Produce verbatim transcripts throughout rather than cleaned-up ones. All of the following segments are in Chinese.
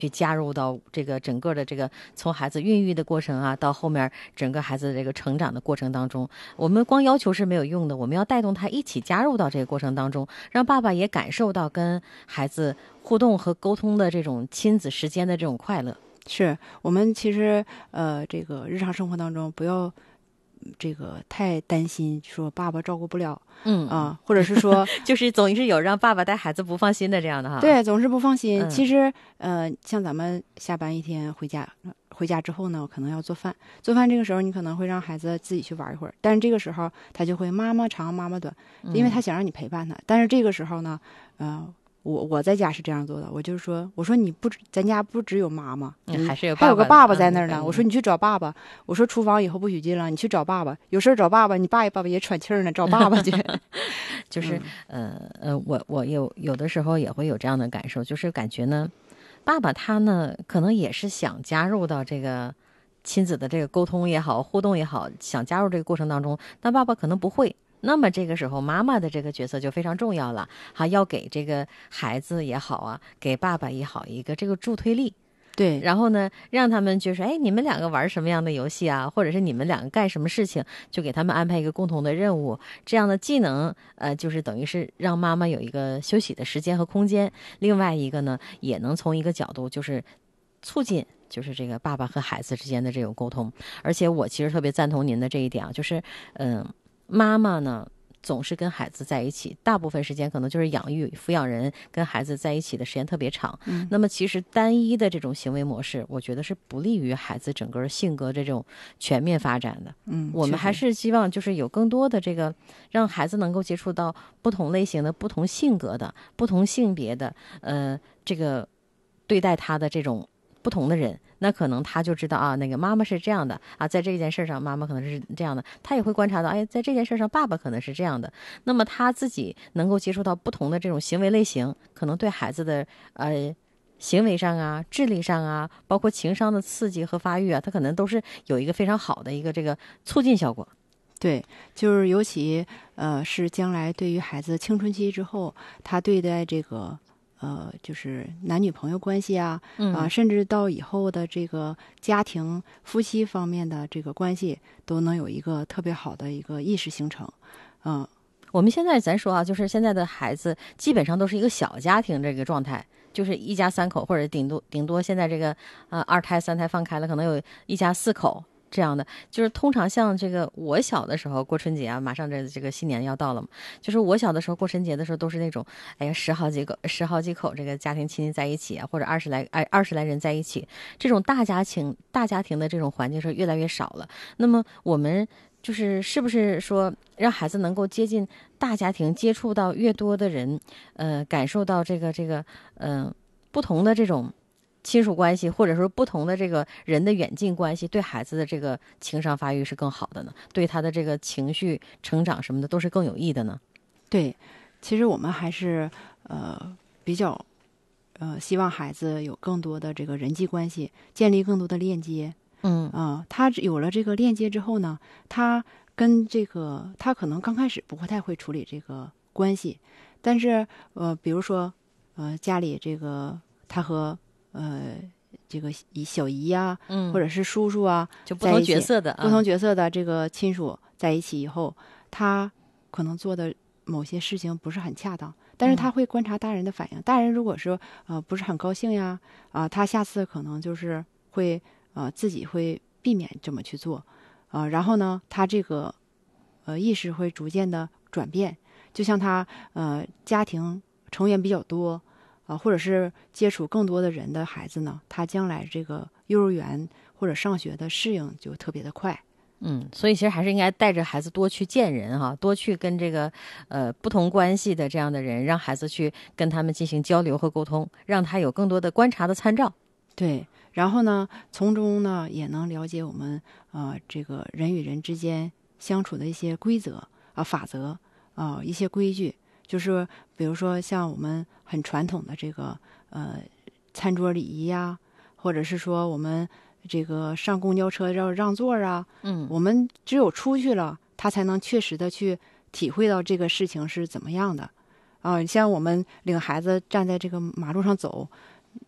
去加入到这个整个的这个从孩子孕育的过程啊，到后面整个孩子的这个成长的过程当中，我们光要求是没有用的，我们要带动他一起加入到这个过程当中，让爸爸也感受到跟孩子互动和沟通的这种亲子时间的这种快乐。 是我们其实呃这个日常生活当中不要这个太担心说爸爸照顾不了， 嗯啊，或者是说就是总是有让爸爸带孩子不放心的这样的哈。 对，总是不放心。 嗯其实呃像咱们下班一天回家回家之后呢，可能要做饭，做饭这个时候你可能会让孩子自己去玩一会儿，但是这个时候他就会妈妈长妈妈短，因为他想让你陪伴他。但是这个时候呢，呃我我在家是这样做的，我就是说，我说你不只咱家不只有妈妈， 嗯还是有还有个爸爸爸爸在那儿呢。 嗯我说你去找爸爸，我说厨房以后不许进了，你去找爸爸，有事儿找爸爸，你爸爸爸也喘气儿呢，找爸爸去。 就是呃呃，我我有有的时候也会有这样的感受，就是感觉呢，爸爸他呢可能也是想加入到这个亲子的这个沟通也好，互动也好，想加入这个过程当中，但爸爸可能不会。那么这个时候，妈妈的这个角色就非常重要了，还要给这个孩子也好啊，给爸爸也好一个这个助推力。 对， 然后呢，让他们就是，哎，你们两个玩什么样的游戏啊，或者是你们两个干什么事情，就给他们安排一个共同的任务。这样的既能，呃，就是等于是让妈妈有一个休息的时间和空间。另外一个呢，也能从一个角度就是促进。就是这个爸爸和孩子之间的这种沟通，而且我其实特别赞同您的这一点啊，就是，嗯、呃，妈妈呢总是跟孩子在一起，大部分时间可能就是养育抚养人跟孩子在一起的时间特别长。嗯，那么其实单一的这种行为模式，我觉得是不利于孩子整个性格这种全面发展的。 嗯， 我们还是希望就是有更多的这个让孩子能够接触到不同类型的、不同性格的、不同性别的，呃，这个对待他的这种不同的人，那可能他就知道啊，那个妈妈是这样的啊，在这件事上妈妈可能是这样的，他也会观察到，哎，在这件事上爸爸可能是这样的。那么他自己能够接触到不同的这种行为类型，可能对孩子的呃行为上啊、智力上啊，包括情商的刺激和发育啊，他可能都是有一个非常好的一个这个促进效果。 对，就是尤其呃是将来对于孩子青春期之后，他对待这个。呃，就是男女朋友关系啊， 嗯、 啊，甚至到以后的这个家庭、夫妻方面的这个关系，都能有一个特别好的一个意识形成。嗯， 我们现在咱说啊，就是现在的孩子基本上都是一个小家庭这个状态，就是一家三口，或者顶多顶多现在这个呃二胎、三胎放开了，可能有一家四口。这样的就是通常像这个我小的时候过春节啊，马上这这个新年要到了嘛，就是我小的时候过春节的时候都是那种，哎呀十好几口十好几口这个家庭亲戚在一起啊，或者二十来哎二十来人在一起，这种大家庭大家庭的这种环境是越来越少了。那么我们就是是不是说让孩子能够接近大家庭，接触到越多的人，呃，感受到这个这个嗯、呃、不同的这种。亲属关系，或者说不同的这个人的远近关系，对孩子的这个情商发育是更好的呢？对他的这个情绪成长什么的都是更有益的呢？ 对，其实我们还是呃比较呃希望孩子有更多的这个人际关系，建立更多的链接。 嗯啊、呃，他有了这个链接之后呢，他跟这个他可能刚开始不会太会处理这个关系，但是呃，比如说呃家里这个他和呃，这个姨小姨呀、啊， 嗯， 或者是叔叔啊， 就不同角色的、 不同角色的这个亲属在一起以后，他可能做的某些事情不是很恰当，但是他会观察大人的反应。嗯、大人如果说呃不是很高兴呀，啊、呃，他下次可能就是会呃自己会避免这么去做，啊、呃，然后呢，他这个呃意识会逐渐的转变，就像他呃家庭成员比较多。啊，或者是接触更多的人的孩子呢，他将来这个幼儿园或者上学的适应就特别的快。 嗯，所以其实还是应该带着孩子多去见人哈，多去跟这个呃不同关系的这样的人，让孩子去跟他们进行交流和沟通，让他有更多的观察的参照。 对，然后呢，从中呢也能了解我们呃这个人与人之间相处的一些规则啊、呃、法则啊、呃、一些规矩。就是比如说像我们很传统的这个呃餐桌礼仪呀，或者是说我们这个上公交车要让座啊， 嗯， 我们只有出去了，他才能确实的去体会到这个事情是怎么样的啊。像我们领孩子站在这个马路上走，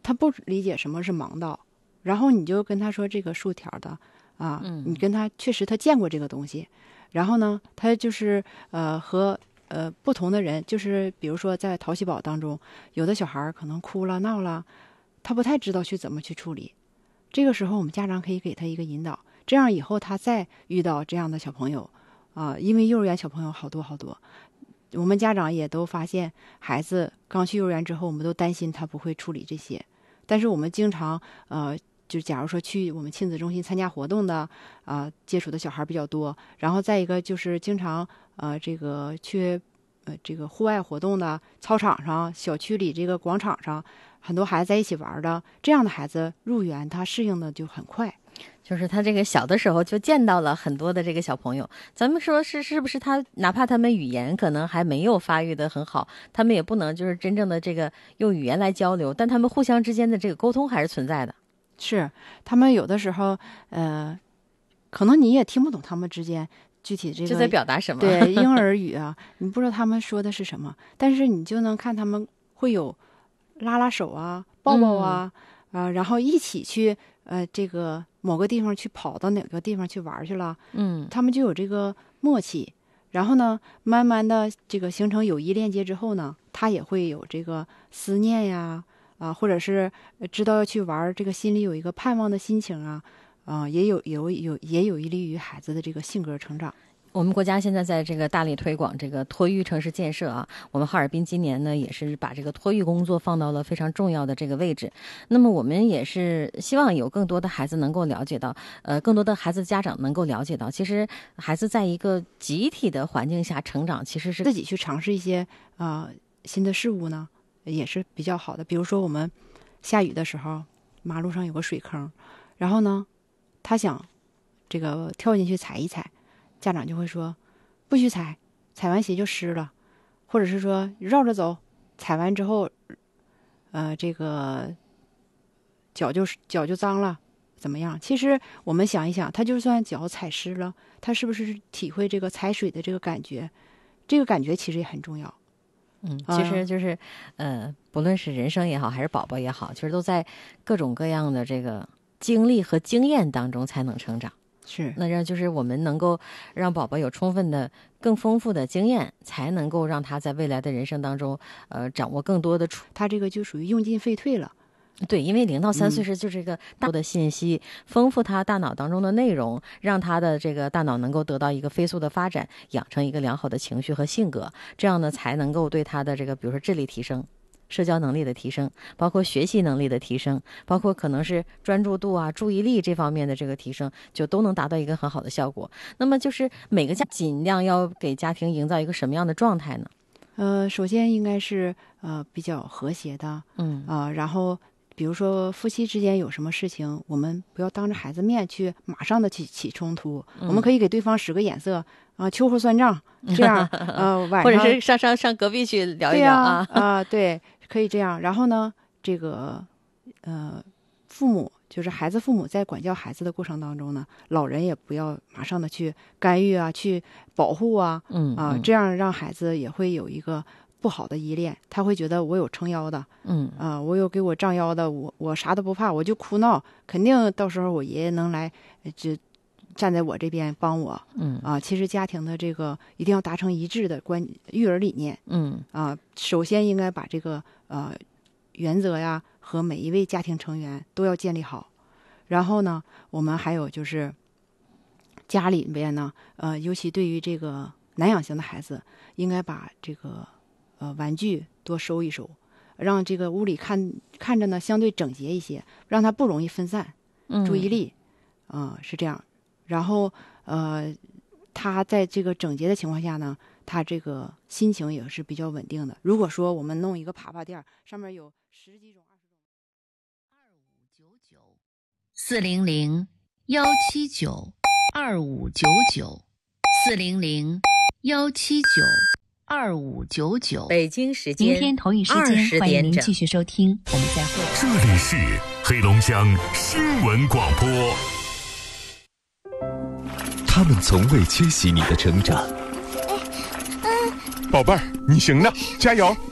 他不理解什么是盲道，然后你就跟他说这个竖条的啊， 嗯、 你跟他确实他见过这个东西，然后呢，他就是呃和呃不同的人，就是比如说在淘气堡当中，有的小孩可能哭了闹了，他不太知道去怎么去处理，这个时候我们家长可以给他一个引导，这样以后他再遇到这样的小朋友啊、呃，因为幼儿园小朋友好多好多。我们家长也都发现，孩子刚去幼儿园之后，我们都担心他不会处理这些。但是我们经常，呃，就假如说去我们亲子中心参加活动的，啊、呃，接触的小孩比较多。然后再一个就是经常，呃，这个去，呃，这个户外活动的操场上、小区里这个广场上，很多孩子在一起玩的，这样的孩子入园，他适应的就很快。 就是他这个小的时候就见到了很多的这个小朋友，咱们说是是不是他哪怕他们语言可能还没有发育的很好，他们也不能就是真正的这个用语言来交流，但他们互相之间的这个沟通还是存在的。 是，他们有的时候呃可能你也听不懂他们之间具体这个就在表达什么， 对婴儿语啊，你不知道他们说的是什么，但是你就能看他们会有拉拉手啊、抱抱啊、嗯、呃然后一起去呃这个某个地方去跑到哪个地方去玩去了， 嗯， 他们就有这个默契。然后呢，慢慢的这个形成友谊链接之后呢，他也会有这个思念呀，啊，或者是知道要去玩，这个心里有一个盼望的心情啊，啊，也有有有也有利于孩子的这个性格成长。 我们国家现在在这个大力推广这个托育城市建设啊，我们哈尔滨今年呢也是把这个托育工作放到了非常重要的这个位置。那么我们也是希望有更多的孩子能够了解到，呃，更多的孩子家长能够了解到，其实孩子在一个集体的环境下成长，其实是自己去尝试一些啊、呃、新的事物呢，也是比较好的。比如说我们下雨的时候，马路上有个水坑，然后呢，他想这个跳进去踩一踩。家长就会说不许踩，踩完鞋就湿了，或者是说绕着走，踩完之后呃这个脚就脚就脏了怎么样。其实我们想一想，他就算脚踩湿了，他是不是体会这个踩水的这个感觉，这个感觉其实也很重要。 嗯，其实就是呃不论是人生也好还是宝宝也好，其实都在各种各样的这个经历和经验当中才能成长。 是， 那让就是我们能够让宝宝有充分的、更丰富的经验，才能够让他在未来的人生当中，呃，掌握更多的处。 他这个就属于用进废退了。 对，因为零到三岁是就这个大脑的信息、嗯、丰富他大脑当中的内容，让他的这个大脑能够得到一个飞速的发展，养成一个良好的情绪和性格，这样呢才能够对他的这个比如说智力提升。社交能力的提升，包括学习能力的提升，包括可能是专注度啊、注意力这方面的这个提升，就都能达到一个很好的效果。那么就是每个家尽量要给家庭营造一个什么样的状态呢？ 呃，首先应该是呃比较和谐的， 嗯啊、呃，然后比如说夫妻之间有什么事情，我们不要当着孩子面去马上的去起冲突，嗯、我们可以给对方使个眼色啊、呃，秋后算账，这样呃晚上或者是上上上隔壁去聊一聊啊啊啊、呃、对。可以这样，然后呢，这个呃，父母就是孩子父母在管教孩子的过程当中呢，老人也不要马上的去干预啊，去保护啊， 嗯啊、呃，这样让孩子也会有一个不好的依恋，他会觉得我有撑腰的， 嗯啊、呃，我有给我胀腰的，我我啥都不怕，我就哭闹，肯定到时候我爷爷能来就站在我这边帮我， 嗯啊、呃，其实家庭的这个一定要达成一致的观育儿理念， 嗯啊、呃，首先应该把这个呃原则呀和每一位家庭成员都要建立好，然后呢，我们还有就是家里边呢，呃，尤其对于这个难养型的孩子，应该把这个呃玩具多收一收，让这个屋里看看着呢相对整洁一些，让他不容易分散注意力，啊、呃，是这样。然后呃，他在这个整洁的情况下呢，他这个心情也是比较稳定的。如果说我们弄一个爬爬垫，上面有十几种、二十种， 二五九九四零零幺七九二五九九四零零幺七九二五九九。 北京时间明天同一时间，欢迎您继续收听，我们再会。 这里是黑龙江新闻广播。 他们从未缺席你的成长。 宝贝儿，你行的，加油！